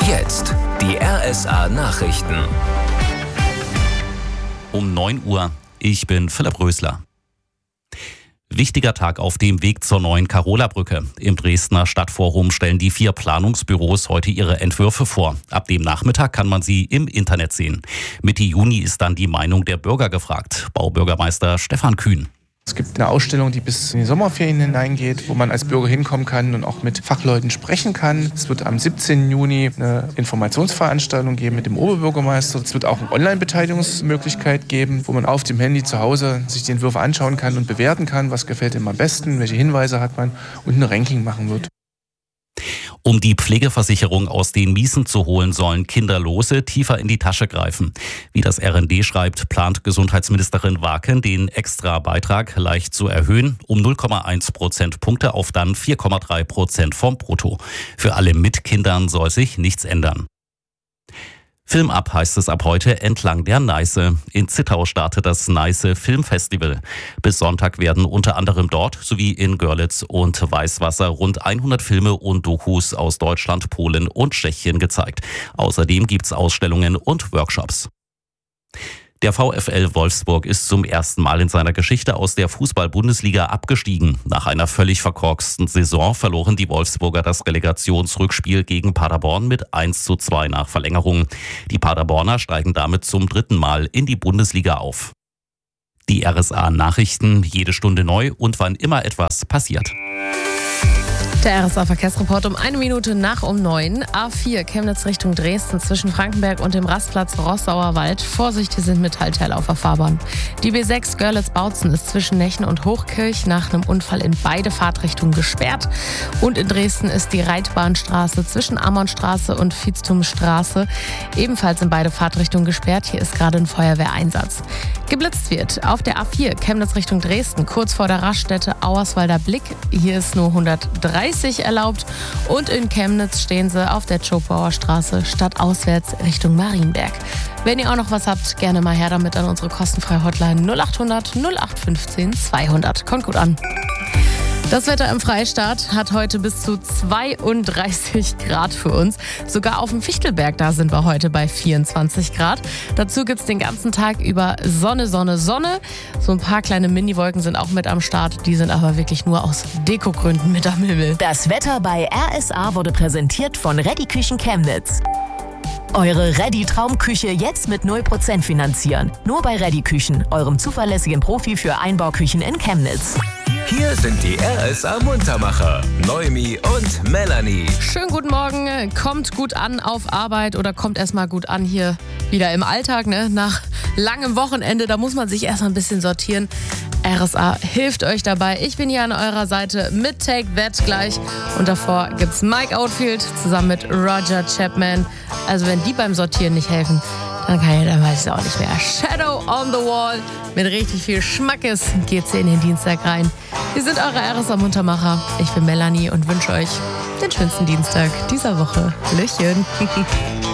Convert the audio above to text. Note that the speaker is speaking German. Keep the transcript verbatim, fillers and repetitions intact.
Jetzt die R S A-Nachrichten. Um neun Uhr. Ich bin Philipp Rösler. Wichtiger Tag auf dem Weg zur neuen Karola-Brücke. Im Dresdner Stadtforum stellen die vier Planungsbüros heute ihre Entwürfe vor. Ab dem Nachmittag kann man sie im Internet sehen. Mitte Juni ist dann die Meinung der Bürger gefragt. Baubürgermeister Stefan Kühn. Es gibt eine Ausstellung, die bis in die Sommerferien hineingeht, wo man als Bürger hinkommen kann und auch mit Fachleuten sprechen kann. Es wird am siebzehnten Juni eine Informationsveranstaltung geben mit dem Oberbürgermeister. Es wird auch eine Online-Beteiligungsmöglichkeit geben, wo man auf dem Handy zu Hause sich die Entwürfe anschauen kann und bewerten kann, was gefällt ihm am besten, welche Hinweise hat man und ein Ranking machen wird. Um die Pflegeversicherung aus den Miesen zu holen, sollen Kinderlose tiefer in die Tasche greifen. Wie das R N D schreibt, plant Gesundheitsministerin Waken, den Extra-Beitrag leicht zu erhöhen, um null Komma eins Prozentpunkte auf dann vier Komma drei Prozent vom Brutto. Für alle mit Kindern soll sich nichts ändern. Film ab heißt es ab heute entlang der Neiße. In Zittau startet das Neiße Filmfestival. Bis Sonntag werden unter anderem dort sowie in Görlitz und Weißwasser rund hundert Filme und Dokus aus Deutschland, Polen und Tschechien gezeigt. Außerdem gibt's Ausstellungen und Workshops. Der VfL Wolfsburg ist zum ersten Mal in seiner Geschichte aus der Fußball-Bundesliga abgestiegen. Nach einer völlig verkorksten Saison verloren die Wolfsburger das Relegationsrückspiel gegen Paderborn mit eins zu zwei nach Verlängerung. Die Paderborner steigen damit zum dritten Mal in die Bundesliga auf. Die R S A-Nachrichten, jede Stunde neu und wann immer etwas passiert. Der R S A-Verkehrsreport um eine Minute nach um neun. A vier Chemnitz Richtung Dresden zwischen Frankenberg und dem Rastplatz Rossauer Wald. Vorsicht, hier sind Metallteile auf der Fahrbahn. Die B sechs Görlitz-Bautzen ist zwischen Nechen und Hochkirch nach einem Unfall in beide Fahrtrichtungen gesperrt. Und in Dresden ist die Reitbahnstraße zwischen Ammonstraße und Viehstumstraße ebenfalls in beide Fahrtrichtungen gesperrt. Hier ist gerade ein Feuerwehreinsatz. Geblitzt wird auf der A vier Chemnitz Richtung Dresden, kurz vor der Raststätte Auerswalder Blick. Hier ist nur hundertdreißig erlaubt und in Chemnitz stehen sie auf der Schopauer Straße stadtauswärts Richtung Marienberg. Wenn ihr auch noch was habt, gerne mal her damit an unsere kostenfreie Hotline null acht hundert null acht fünfzehn zweihundert. Kommt gut an. Das Wetter im Freistaat hat heute bis zu zweiunddreißig Grad für uns. Sogar auf dem Fichtelberg, da sind wir heute bei vierundzwanzig Grad. Dazu gibt es den ganzen Tag über Sonne, Sonne, Sonne. So ein paar kleine Miniwolken sind auch mit am Start. Die sind aber wirklich nur aus Dekogründen mit am Himmel. Das Wetter bei R S A wurde präsentiert von Ready Küchen Chemnitz. Eure Ready Traumküche jetzt mit null Prozent finanzieren. Nur bei Ready Küchen, eurem zuverlässigen Profi für Einbauküchen in Chemnitz. Hier sind die R S A-Muntermacher, Noemi und Melanie. Schönen guten Morgen, kommt gut an auf Arbeit oder kommt erstmal gut an hier wieder im Alltag, ne? Nach langem Wochenende, da muss man sich erstmal ein bisschen sortieren. R S A hilft euch dabei. Ich bin hier an eurer Seite mit Take That gleich. Und davor gibt's Mike Oldfield zusammen mit Roger Chapman. Also wenn die beim Sortieren nicht helfen, dann kann ich, dann weiß ich es auch nicht mehr. Shadow on the Wall. Mit richtig viel Schmackes geht's hier in den Dienstag rein. Wir sind eure R S A-Muntermacher. Ich bin Melanie und wünsche euch den schönsten Dienstag dieser Woche. Hallöchen.